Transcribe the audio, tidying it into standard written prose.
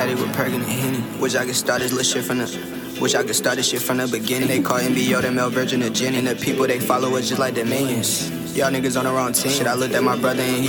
addict with Perkin and Henny. Wish I could start this little shit from the Wish I could start this shit from the beginning. They call MBO, the Mel Virgin, the Jenny. And the people they follow us just like the minions. Y'all niggas on the wrong team. Shit, I looked at my brother and he